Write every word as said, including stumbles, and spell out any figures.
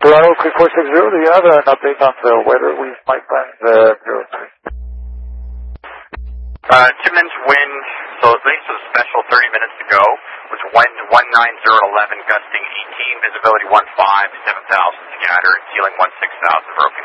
Hello, Creek four six zero. Do you have an update on the weather? We might find the zero three. Uh, Timmins wind, so at least was special thirty minutes ago, was wind one nine zero eleven, gusting eighteen, visibility one five, seven thousand scattered, ceiling one six thousand broken.